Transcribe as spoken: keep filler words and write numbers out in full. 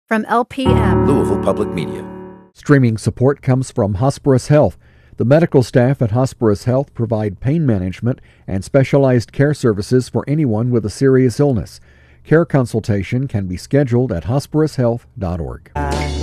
From L P M, Louisville Public Media. Streaming support comes from Hospirus Health. The medical staff at Hospirus Health provide pain management and specialized care services for anyone with a serious illness. Care consultation can be scheduled at hospirus health dot org.